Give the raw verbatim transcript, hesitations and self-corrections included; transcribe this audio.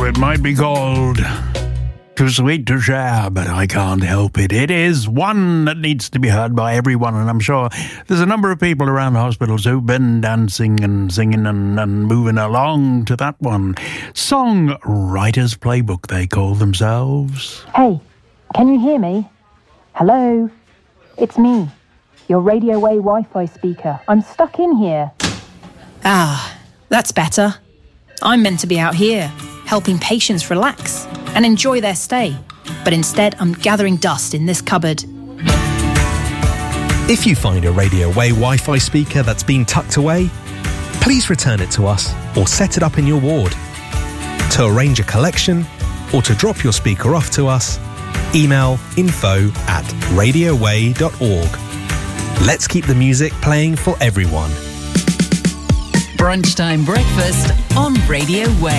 it might be called Too Sweet to Share, but I can't help it. It is one that needs to be heard by everyone, and I'm sure there's a number of people around hospitals who've been dancing and singing and, and moving along to that one. Songwriter's Playbook, they call themselves. Hey, can you hear me? Hello? It's me, your Radio Way Wi-Fi speaker. I'm stuck in here. Ah, that's better. I'm meant to be out here, helping patients relax and enjoy their stay. But instead, I'm gathering dust in this cupboard. If you find a Radio Way Wi-Fi speaker that's been tucked away, please return it to us or set it up in your ward. To arrange a collection or to drop your speaker off to us, email info at radioway dot org. Let's keep the music playing for everyone. Brunchtime breakfast on Radio Way.